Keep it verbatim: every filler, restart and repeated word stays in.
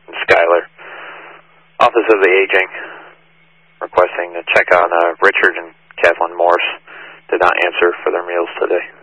Schuyler. Office of the Aging, requesting a check on uh, Richard and Kathleen Morse. Did not answer for their meals today.